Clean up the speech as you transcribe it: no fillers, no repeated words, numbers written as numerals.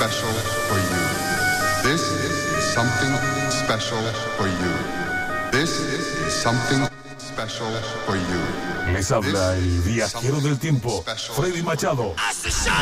special for you. This is something special for you. This is something special for you. Les habla el viajero del tiempo, Freddy Machado.